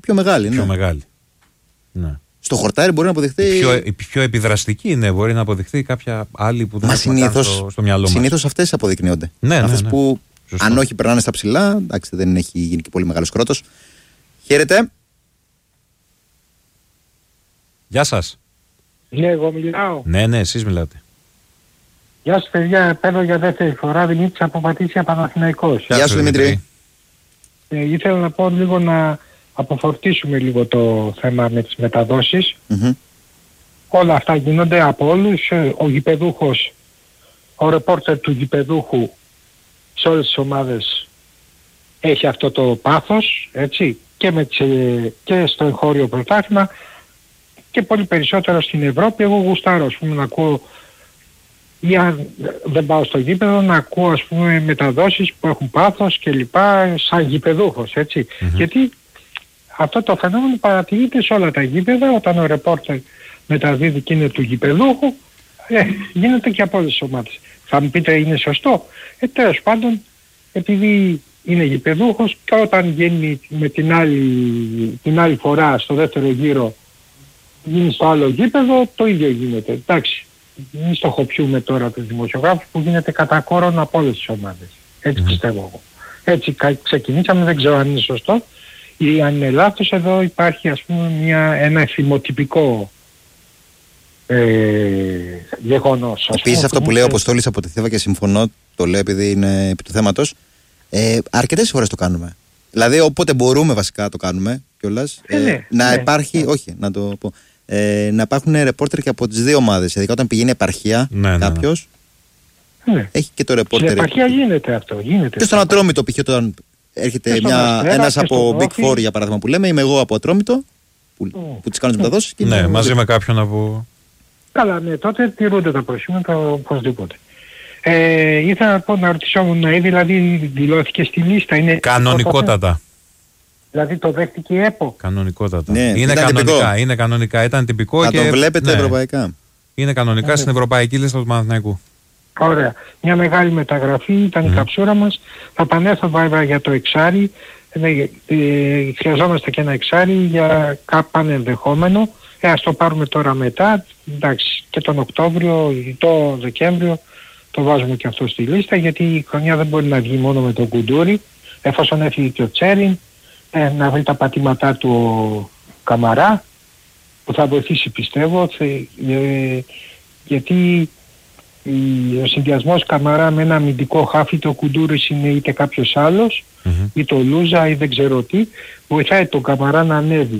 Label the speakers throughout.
Speaker 1: πιο μεγάλη.
Speaker 2: Πιο μεγάλη. Ναι.
Speaker 1: Στο χορτάρι μπορεί να αποδειχθεί.
Speaker 2: Η πιο επιδραστική είναι, μπορεί να αποδειχθεί κάποια άλλη που δεν έχουμε στο μυαλό μας.
Speaker 1: Συνήθως αυτές αποδεικνύονται.
Speaker 2: Ναι,
Speaker 1: αυτές που
Speaker 2: σωστό.
Speaker 1: αν όχι περνάνε στα ψηλά, εντάξει, δεν έχει γίνει και πολύ μεγάλος κρότος. Χαίρετε.
Speaker 2: Γεια σας.
Speaker 3: Ναι, εγώ μιλάω.
Speaker 2: Ναι, εσείς μιλάτε.
Speaker 3: Γεια σας παιδιά, παίρνω για δεύτερη φορά, Δημήτρης από Πατήσια Παναθηναϊκός.
Speaker 1: Γεια σου Δημήτρη.
Speaker 3: Ήθελα να πω λίγο να αποφορτίσουμε λίγο το θέμα με τις μεταδόσεις. Όλα αυτά γίνονται από όλους. Ο γηπεδούχος, ο ρεπόρτερ του γηπεδούχου σε όλες τις ομάδες έχει αυτό το πάθος, έτσι, και στο εγχώριο πρωτάθλημα και πολύ περισσότερο στην Ευρώπη. Εγώ γουστάρω, ας πούμε, να ακούω, ή αν δεν πάω στο γήπεδο, να ακούω, ας πούμε, μεταδόσεις που έχουν πάθος και λοιπά, σαν γηπεδούχος, έτσι. Γιατί αυτό το φαινόμενο παρατηρείται σε όλα τα γήπεδα, όταν ο ρεπόρτερ μεταδίδει και είναι του γηπεδούχου, γίνεται και από όλες τις ομάδες. Θα μου πείτε, είναι σωστό? Τέλος πάντων, επειδή είναι γηπεδούχος, και όταν γίνει με την άλλη φορά στο δεύτερο γύρο, γίνει στο άλλο γήπεδο, το ίδιο γίνεται. Εντάξει, μην στοχοποιούμε τώρα τους δημοσιογράφους που γίνεται κατά κόρον από όλες τις ομάδες. Έτσι πιστεύω εγώ. Έτσι ξεκινήσαμε, δεν ξέρω αν είναι σωστό ή αν είναι λάθος. Εδώ υπάρχει, ας πούμε, ένα εθιμοτυπικό γεγονός.
Speaker 1: Επίσης αυτό που λέει ο Αποστόλης από τη Θήβα, και συμφωνώ, το λέω επειδή είναι επί του θέματος, αρκετές φορές το κάνουμε. Δηλαδή όποτε μπορούμε βασικά το κάνουμε κιόλας. Υπάρχει, όχι να το πω, να υπάρχουν ρεπόρτερ και από τις δύο ομάδες. Δηλαδή όταν πηγαίνει επαρχία κάποιος, έχει και το ρεπόρτερ.
Speaker 3: Στην επαρχία γίνεται αυτό.
Speaker 1: Και στον Ατρόμητο π.χ. όταν έρχεται ένας από Big Four για παράδειγμα που λέμε, είμαι εγώ από Ατρόμητο που τις κάνω τις μεταδόσεις.
Speaker 2: Ναι, μαζί με κάποιον από...
Speaker 3: Καλά, ναι, τότε τηρούνται τα προσήματα οπωσδήποτε. Ήθελα να ρωτήσω, δηλαδή δηλώθηκε στη λίστα. Είναι
Speaker 2: κανονικότατα.
Speaker 3: Δηλαδή το δέχτηκε η ΕΠΟ.
Speaker 2: Κανονικότατα.
Speaker 1: Ναι,
Speaker 2: είναι κανονικά, ήταν τυπικό.
Speaker 1: Θα το βλέπετε ευρωπαϊκά.
Speaker 2: Είναι κανονικά στην ευρωπαϊκή λίστα του Παναθηναϊκού.
Speaker 3: Ωραία. Μια μεγάλη μεταγραφή ήταν η καψούρα μας. Θα επανέλθω βέβαια για το εξάρι. Χρειαζόμαστε και ένα εξάρι για κάποιο ενδεχόμενο. Ας το πάρουμε τώρα μετά. Εντάξει, και τον Οκτώβριο ή το Δεκέμβριο το βάζουμε και αυτό στη λίστα, γιατί η χρονιά δεν μπορεί να βγει μόνο με τον Κουντούρι. Εφόσον έφυγε και ο Τσέριν, να βρει τα πατήματά του ο Καμαρά, που θα βοηθήσει πιστεύω, γιατί ο συνδυασμός Καμαρά με ένα αμυντικό χάφι, το Κουντούρις είναι είτε κάποιος άλλος, ή το Λούζα ή δεν ξέρω τι, βοηθάει τον Καμαρά να ανέβει.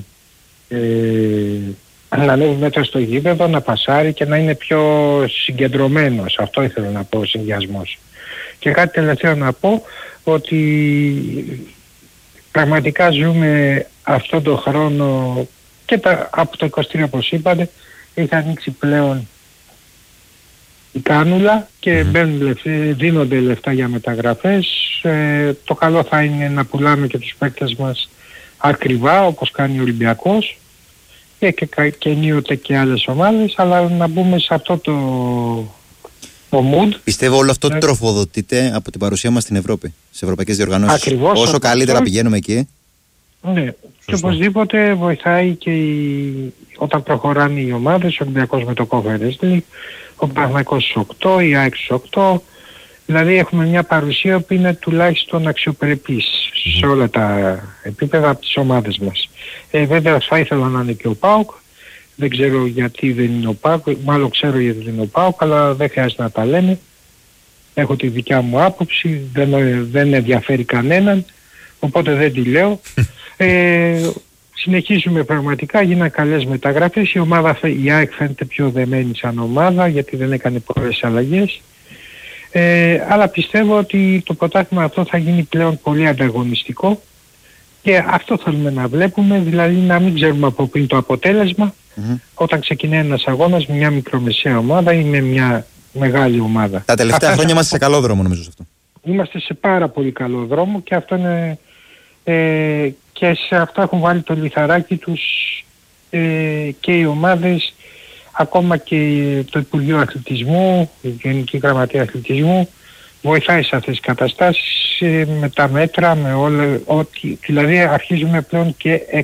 Speaker 3: Να ανέβει μέτρα στο γήπεδο, να πασάρει και να είναι πιο συγκεντρωμένος. Αυτό ήθελα να πω, ο συνδυασμός. Και κάτι τελευταίο να πω, ότι πραγματικά ζούμε αυτόν τον χρόνο και από το 23 όπως είπατε, έχει ανοίξει πλέον η κάνουλα και δίνονται λεφτά για μεταγραφές. Το καλό θα είναι να πουλάμε και τους παίκτες μας ακριβά, όπως κάνει ο Ολυμπιακός και ενίοτε και άλλες ομάδες, αλλά να μπούμε σε αυτό το mood.
Speaker 1: Πιστεύω όλο αυτό τροφοδοτείται από την παρουσία μας στην Ευρώπη, στις ευρωπαϊκές διοργανώσεις.
Speaker 3: Ακριβώς,
Speaker 1: όσο καλύτερα πηγαίνουμε εκεί.
Speaker 3: Ναι, και οπωσδήποτε βοηθάει και όταν προχωράνε οι ομάδες, ο Ολυμπιακός με το Conference League, ο Παναθηναϊκός στους 8, η ΑΕΚ στους 8. Δηλαδή έχουμε μια παρουσία που είναι τουλάχιστον αξιοπρεπής σε όλα τα επίπεδα από τις ομάδες μας. Βέβαια θα ήθελα να είναι και ο ΠΑΟΚ. Δεν ξέρω γιατί δεν είναι ο ΠΑΟΚ. Μάλλον ξέρω γιατί δεν είναι ο ΠΑΟΚ, αλλά δεν χρειάζεται να τα λέμε. Έχω τη δικιά μου άποψη, δεν ενδιαφέρει κανέναν, οπότε δεν τη λέω. Συνεχίζουμε πραγματικά, γίνανε καλές μεταγραφές. Η ΑΕΚ φαίνεται πιο δεμένη σαν ομάδα, γιατί δεν έκανε πολλές αλλαγές. Αλλά πιστεύω ότι το πρωτάθλημα αυτό θα γίνει πλέον πολύ ανταγωνιστικό και αυτό θέλουμε να βλέπουμε, δηλαδή να μην ξέρουμε από πριν το αποτέλεσμα όταν ξεκινάει ένας αγώνας με μια μικρομεσαία ομάδα ή με μια μεγάλη ομάδα.
Speaker 1: Τα τελευταία χρόνια είμαστε σε καλό δρόμο νομίζω σε αυτό.
Speaker 3: Είμαστε σε πάρα πολύ καλό δρόμο και αυτό είναι και σε αυτό έχουν βάλει το λιθαράκι τους και οι ομάδες, ακόμα και το Υπουργείο Αθλητισμού, η Γενική Γραμματεία Αθλητισμού βοηθάει σε αυτές τις καταστάσεις με τα μέτρα, με όλα, ότι δηλαδή αρχίζουμε πλέον και